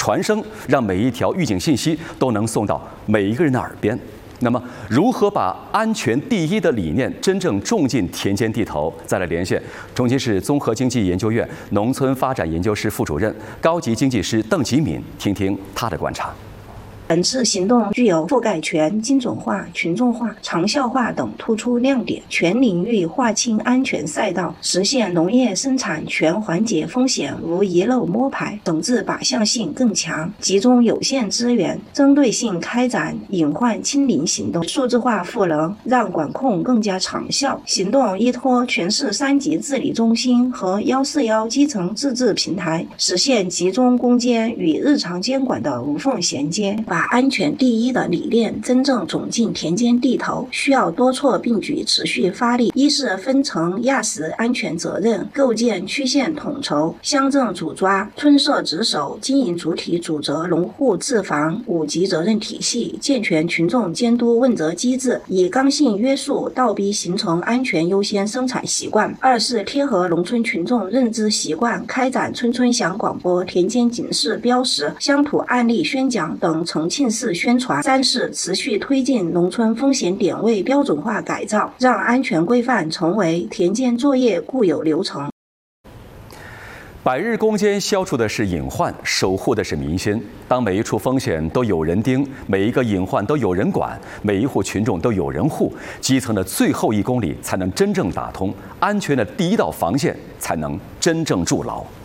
传声，让每一条预警信息都能送到每一个人的耳边。那么，如何把安全第一的理念真正种进田间地头？再来连线重庆市综合经济研究院农村发展研究室副主任、高级经济师邓吉敏，听听他的观察。 本次行动具有覆盖全、精准化、群众化、长效化等突出亮点，全领域划清安全赛道，实现农业生产全环节风险无遗漏摸排，整治靶向性更强，集中有限资源，针对性开展隐患清零行动，数字化赋能，让管控更加长效。行动依托全市3级治理中心和141基层自治平台，实现集中攻坚与日常监管的无缝衔接。把安全第一的理念真正种进田间地头，需要多措并举，持续发力。一是分层压实安全责任，构建区县统筹、乡镇主抓、村社值守、经营主体主责、农户自防5级责任体系，健全群众监督问责机制，以刚性约束倒逼形成安全优先生产习惯。二是贴合农村群众认知习惯，开展村村响广播、田间警示标识、乡土案例宣讲等重庆市宣传。三是持续推进农村风险点位标准化改造，让安全规范成为田间作业固有流程。 百日攻坚消除的是隐患，守护的是民心。当每一处风险都有人盯，每一个隐患都有人管，每一户群众都有人护，基层的最后1公里才能真正打通，安全的第一道防线才能真正筑牢。